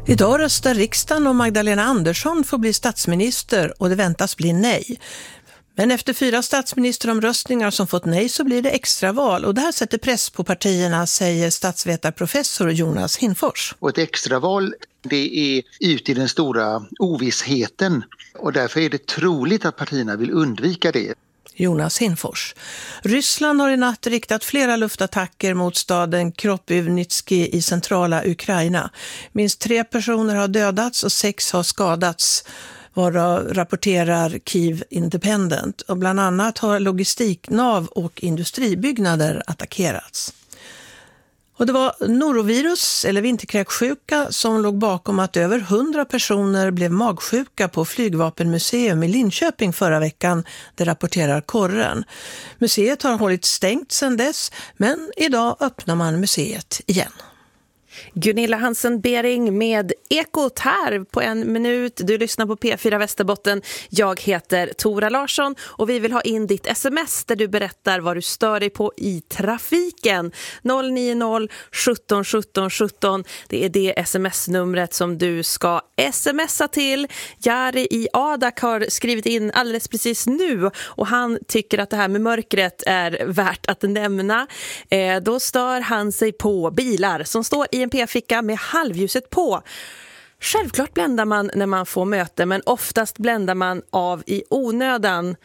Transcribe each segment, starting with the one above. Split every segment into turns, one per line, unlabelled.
Idag röstar riksdagen om Magdalena Andersson får bli statsminister och det väntas bli nej. Men efter 4 statsministeromröstningar som fått nej så blir det extraval och det här sätter press på partierna, säger statsvetarprofessor Jonas Hinfors.
Och ett extraval, det är ute i den stora ovissheten och därför är det troligt att partierna vill undvika det.
Jonas Hinfors. Ryssland har i natt riktat flera luftattacker mot staden Kropyvnytski i centrala Ukraina. Minst 3 personer har dödats och 6 har skadats, rapporterar Kyiv Independent. Och bland annat har logistiknav och industribyggnader attackerats. Och det var norovirus eller vinterkräksjuka som låg bakom att över 100 personer blev magsjuka på Flygvapenmuseum i Linköping förra veckan, det rapporterar Korren. Museet har hållit stängt sedan dess, men idag öppnar man museet igen.
Gunilla Hansen-Bering med Ekot här på 1 minut. Du lyssnar på P4 Västerbotten. Jag heter Tora Larsson och vi vill ha in ditt sms där du berättar vad du stör dig på i trafiken. 090 17 17 17. Det är det sms-numret som du ska smsa till. Jari i Adak har skrivit in alldeles precis nu och han tycker att det här med mörkret är värt att nämna. Då stör han sig på bilar som står i en p-ficka med halvljuset på. Självklart bländar man när man får möte, men oftast bländar man av i onödan.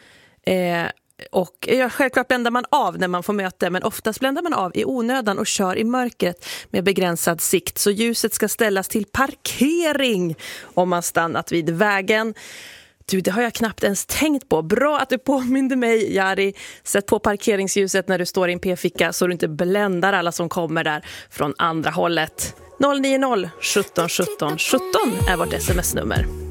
Självklart bländar man av när man får möte, men oftast bländar man av i onödan och kör i mörkret med begränsad sikt. Så ljuset ska ställas till parkering om man stannat vid vägen. Du, det har jag knappt ens tänkt på. Bra att du påminde mig, Jari. Sätt på parkeringsljuset när du står i en p-ficka så du inte bländar alla som kommer där från andra hållet. 090 17 17 17 är vårt sms-nummer.